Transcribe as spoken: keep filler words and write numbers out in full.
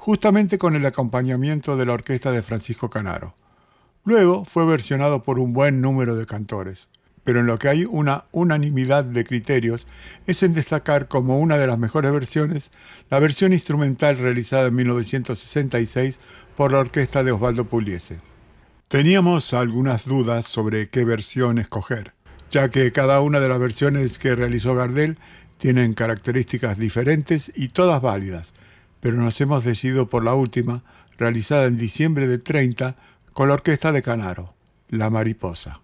justamente con el acompañamiento de la orquesta de Francisco Canaro. Luego fue versionado por un buen número de cantores, pero en lo que hay una unanimidad de criterios es en destacar como una de las mejores versiones la versión instrumental realizada en mil novecientos sesenta y seis por la orquesta de Osvaldo Pugliese. Teníamos algunas dudas sobre qué versión escoger, ya que cada una de las versiones que realizó Gardel tienen características diferentes y todas válidas, pero nos hemos decidido por la última, realizada en diciembre del treinta con la orquesta de Canaro, La Mariposa.